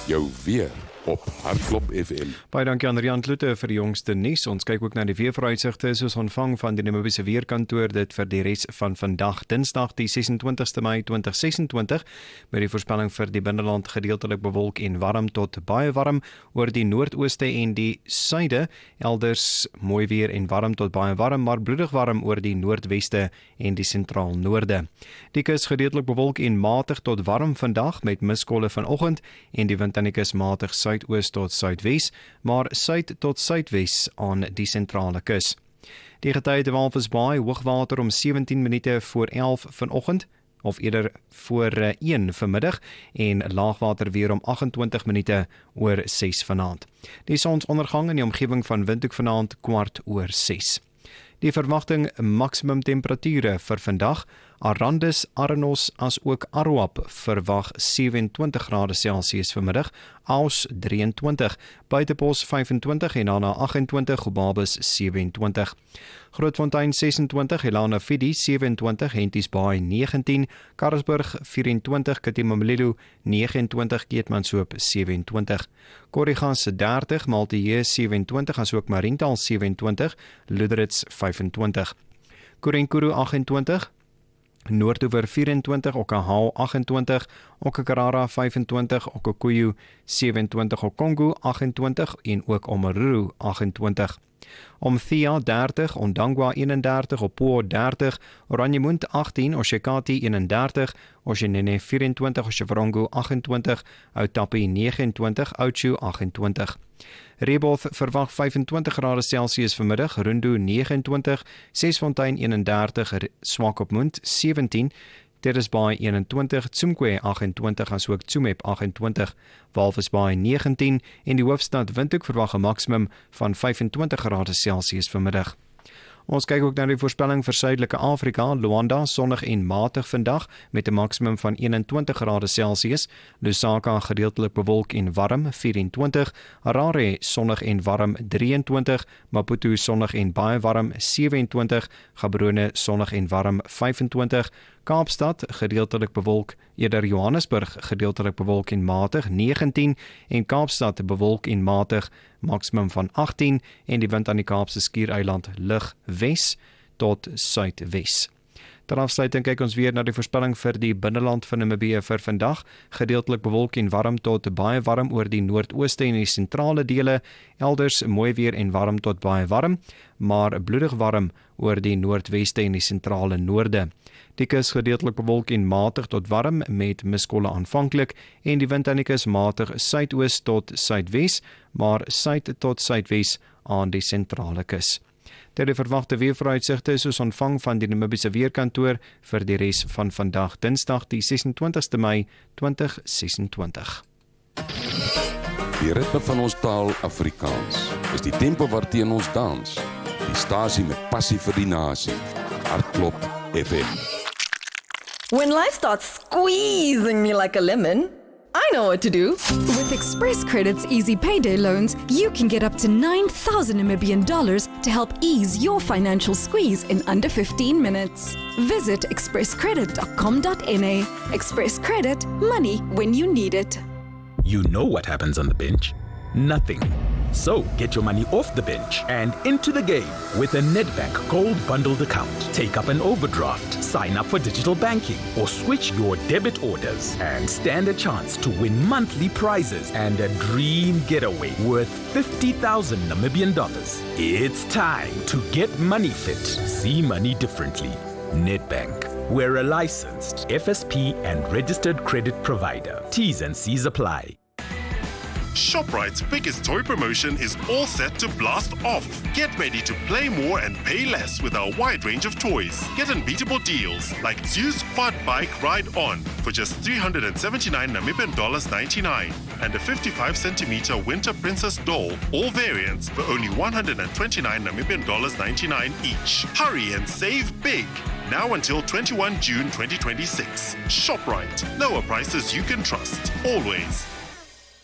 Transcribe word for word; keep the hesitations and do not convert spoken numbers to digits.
Jou weer op Hartklop F M. Baie dankie aan Rian Kloete vir die jongste nuus. Ons kyk ook na die weervooruitsigte soos ontvang van die Namibiese Weerkantoor dit vir die res van vandag, Dinsdag die sesentwintigste Mei tweeduisend sesentwintig, met die voorspelling vir die binneland gedeeltelik bewolk en warm tot baie warm oor die noordooste en die suide, elders mooi weer en warm tot baie warm, maar bloedig warm oor die noordweste en die sentraal noorde. Die kus gedeeltelik bewolk en matig tot warm vandag met miskolle vanoggend en die wind aan die kus matig suidoos tot suidwes, maar suid tot suidwes aan die sentrale kus. Die getye Walvisbaai hoogwater om sewentien minute voor elf vanoggend, of eerder voor een vanmiddag, en laagwater weer om agt-en-twintig minute oor ses vanaand. Die sonsondergang in die omgewing van Windhoek vanaand kwart oor ses. Die verwagting maksimum temperature vir vandag, Arandis, Arnos as ook Aruap verwag sewentwintig grade Celsius vanmiddag, Aus drieëntwintig, Buitepos vyfentwintig en Ana agt-en-twintig, Gobabis sewentwintig. Grootfontein sesentwintig, Helena Fidi sewentwintig, Henties Baai negentien, Karasburg vyf-en-twintig, Katimamlilo negenentwintig, Keetmanshoop sewentwintig. Korrigas dertig, Maltië sewentwintig, as ook Mariental sewentwintig, Luderitz vyf-en-twintig. Korenkuru agt-en-twintig, Noordoewer vyf-en-twintig, Okahau agt-en-twintig, Okakarara vyf-en-twintig, Okakuyu sewentwintig, Okongo agt-en-twintig en ook Omaruru agt-en-twintig. Omthia dertig, Ondangwa eenendertig, Opoa dertig, Oranjemund agttien, Oshekati eenendertig, Oshenene vyf-en-twintig, Oshevrongo agt-en-twintig, Outapi negenentwintig, Oudtshoorn agt-en-twintig. Reboth verwag vyfentwintig grade Celsius vanmiddag, Rundu negenentwintig, Sesfontein eenendertig, Swakopmund sewentien, Terresbaai eenentwintig, Tsumkwe agt-en-twintig, as ook Tsumeb agt-en-twintig, Walvisbaai negentien en die hoofstad Windhoek verwag 'n maksimum van vyfentwintig grade Celsius vanmiddag. Ons kyk ook na die voorspelling vir Suidelike Afrika, Luanda sonnig en matig vandag met 'n maksimum van eenentwintig grade Celsius, Lusaka gedeeltelik bewolk en warm vyf-en-twintig, Harare sonnig en warm drieëntwintig, Maputo sonnig en baie warm sewe-en-twintig, Gaborone sonnig en warm vyf-en-twintig, Kaapstad gedeeltelik bewolk, eerder Johannesburg gedeeltelik bewolk en matig negentien en Kaapstad bewolk en matig maksimum van agttien en die wind aan die Kaapse Skiereiland lig wes tot suidwes. Ter afsluiting kyk ons weer na die voorspelling vir die binneland van Namibië vir vandag, gedeeltelik bewolk en warm tot baie warm oor die noordooste en die sentrale dele, elders mooi weer en warm tot baie warm, maar bloedig warm oor die noordweste en die sentrale noorde. Die kus gedeeltelik bewolk en matig tot warm met miskolle aanvanklik en die wind aan die kus matig suidoos tot suidwes, maar suid tot suidwes aan die sentrale kus. Ter die verwagte weervooruitsigte soos ontvang van die Namibiese Weerkantoor vir die res van vandag, Dinsdag die sesentwintigste Mei tweeduisend sesentwintig. Die ritme van ons taal Afrikaans is die tempo waarteen ons dans. Die stasie met passie vir die nasie. Hartklop F M. When life starts squeezing me like a lemon, I know what to do. With Express Credit's easy payday loans, you can get up to nine thousand Namibian dollars to help ease your financial squeeze in under fifteen minutes. Visit express credit dot com dot n a. Express Credit, money when you need it. You know what happens on the bench? Nothing. So get your money off the bench and into the game with a Nedbank Gold Bundled account. Take up an overdraft, sign up for digital banking, or switch your debit orders and stand a chance to win monthly prizes and a dream getaway worth fifty thousand Namibian dollars. It's time to get money fit. See money differently. Nedbank. We're a licensed F S P and registered credit provider. T's and C's apply. ShopRite's biggest toy promotion is all set to blast off. Get ready to play more and pay less with our wide range of toys. Get unbeatable deals like Zeus Quad Bike Ride On for just three hundred seventy-nine Namibian dollars ninety-nine and a fifty-five centimeter Winter Princess doll, all variants for only one hundred twenty-nine Namibian dollars ninety-nine each. Hurry and save big. Now until twenty-first of June twenty twenty-six. ShopRite. Lower prices you can trust. Always.